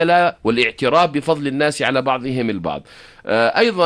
والاعتراف بفضل الناس على بعضهم البعض. أيضا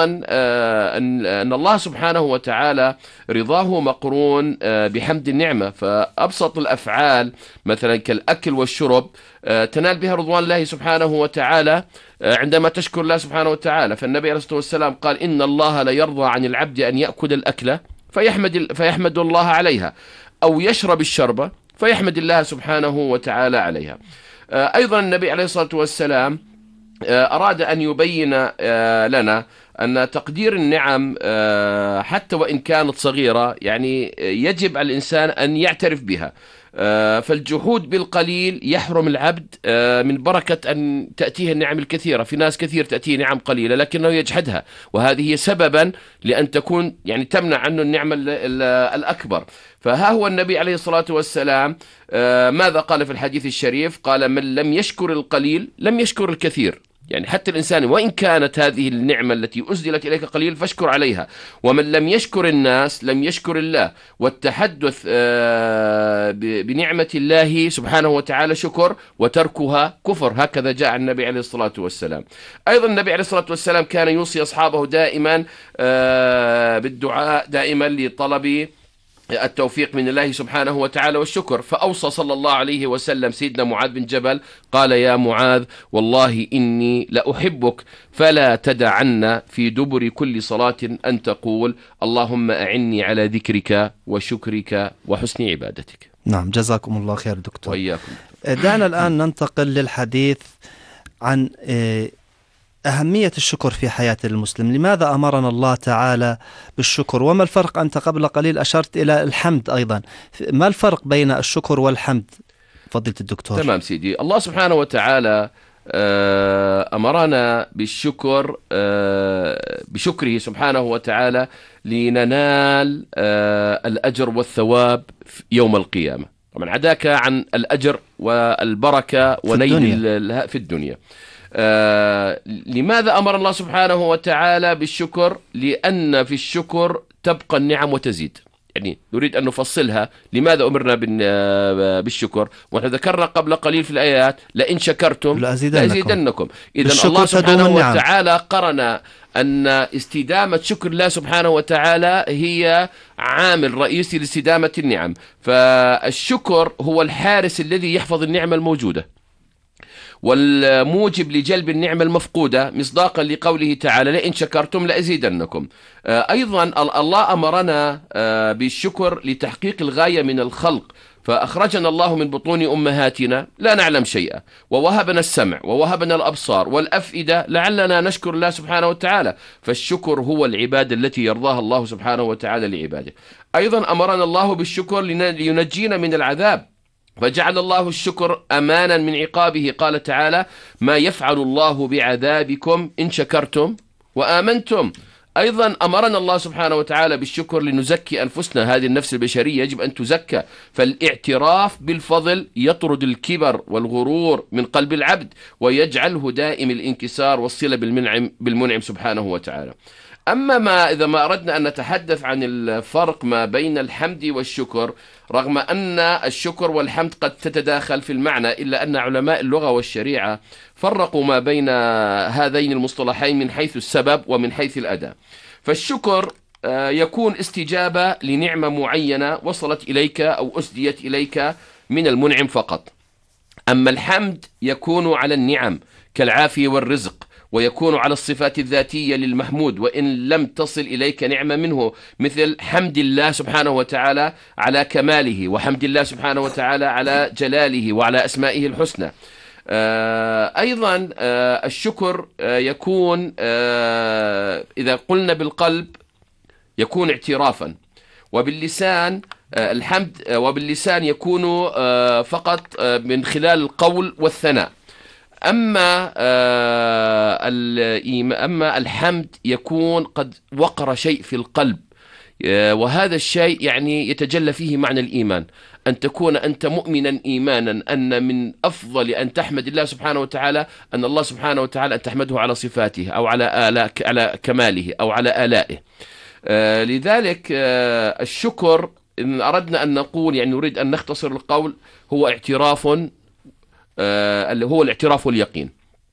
أن الله سبحانه وتعالى رضاه مقرون بحمد النعمة، فأبسط الأفعال مثلا كالأكل والشرب تنال بها رضوان الله سبحانه وتعالى عندما تشكر الله سبحانه وتعالى. فالنبي عليه الصلاة والسلام قال: إن الله لا يرضى عن العبد أن يأكل الأكلة فيحمد الله عليها، أو يشرب الشربة فيحمد الله سبحانه وتعالى عليها. أيضا النبي عليه الصلاة والسلام أراد أن يبين لنا أن تقدير النعم حتى وإن كانت صغيرة يعني يجب على الإنسان أن يعترف بها. فالجحود بالقليل يحرم العبد من بركة أن تأتيه النعم الكثيرة. في ناس كثير تأتيه نعم قليلة لكنه يجحدها، وهذه هي سببا لأن تكون يعني تمنع عنه النعمة الأكبر. فها هو النبي عليه الصلاة والسلام ماذا قال في الحديث الشريف؟ قال: من لم يشكر القليل لم يشكر الكثير. يعني حتى الإنسان وإن كانت هذه النعمة التي أسدلت إليك قليل فاشكر عليها، ومن لم يشكر الناس لم يشكر الله. والتحدث بنعمة الله سبحانه وتعالى شكر، وتركها كفر. هكذا جاء النبي عليه الصلاة والسلام. أيضا النبي عليه الصلاة والسلام كان يوصي أصحابه دائما بالدعاء، دائما لطلب التوفيق من الله سبحانه وتعالى والشكر. فأوصى صلى الله عليه وسلم سيدنا معاذ بن جبل قال: يا معاذ والله إني لأحبك فلا تدعن في دبر كل صلاة أن تقول اللهم أعني على ذكرك وشكرك وحسن عبادتك. نعم، جزاكم الله خير دكتور. وإياكم. دعنا الآن ننتقل للحديث عن أهمية الشكر في حياة المسلم. لماذا أمرنا الله تعالى بالشكر؟ وما الفرق؟ أنت قبل قليل أشرت إلى الحمد أيضا، ما الفرق بين الشكر والحمد فضيلة الدكتور؟ تمام سيدي. الله سبحانه وتعالى أمرنا بالشكر بشكره سبحانه وتعالى لننال الأجر والثواب يوم القيامة. طبعا عداك عن الأجر والبركة ونيل في الدنيا. لماذا أمر الله سبحانه وتعالى بالشكر؟ لأن في الشكر تبقى النعم وتزيد. يعني نريد أن نفصلها. لماذا أمرنا بالشكر؟ ونحن ذكرنا قبل قليل في الآيات: لئن شكرتم لأزيدنكم. إذن الله سبحانه وتعالى قرن أن استدامة شكر الله سبحانه وتعالى هي عامل رئيسي لاستدامة النعم. فالشكر هو الحارس الذي يحفظ النعمة الموجودة، والموجب لجلب النعمة المفقودة، مصداقا لقوله تعالى: لئن شكرتم لأزيدنكم. أيضا الله أمرنا بالشكر لتحقيق الغاية من الخلق. فأخرجنا الله من بطون أمهاتنا لا نعلم شيئا، ووهبنا السمع ووهبنا الأبصار والأفئدة لعلنا نشكر الله سبحانه وتعالى. فالشكر هو العبادة التي يرضاها الله سبحانه وتعالى لعباده. أيضا أمرنا الله بالشكر لينجينا من العذاب، فجعل الله الشكر أمانا من عقابه. قال تعالى: ما يفعل الله بعذابكم إن شكرتم وآمنتم. أيضا أمرنا الله سبحانه وتعالى بالشكر لنزكي أنفسنا. هذه النفس البشرية يجب أن تزكى. فالاعتراف بالفضل يطرد الكبر والغرور من قلب العبد، ويجعله دائم الانكسار والصلة بالمنعم سبحانه وتعالى. أما إذا ما أردنا أن نتحدث عن الفرق ما بين الحمد والشكر، رغم أن الشكر والحمد قد تتداخل في المعنى، إلا أن علماء اللغة والشريعة فرقوا ما بين هذين المصطلحين من حيث السبب ومن حيث الأداة. فالشكر يكون استجابة لنعمة معينة وصلت إليك أو أسديت إليك من المنعم فقط. أما الحمد يكون على النعم كالعافية والرزق، ويكون على الصفات الذاتية للمحمود وإن لم تصل إليك نعمة منه، مثل حمد الله سبحانه وتعالى على كماله، وحمد الله سبحانه وتعالى على جلاله وعلى أسمائه الحسنى. أيضا الشكر يكون إذا قلنا بالقلب يكون اعترافا، وباللسان الحمد وباللسان يكون فقط من خلال القول والثناء. أما الحمد يكون قد وقر شيء في القلب، وهذا الشيء يعني يتجلى فيه معنى الإيمان، أن تكون أنت مؤمنا إيمانا أن من أفضل أن تحمد الله سبحانه وتعالى أن الله سبحانه وتعالى أن تحمده على صفاته أو على كماله أو على آلائه. لذلك الشكر إن أردنا أن نقول يعني نريد أن نختصر القول هو اعتراف، اللي هو الاعتراف واليقين.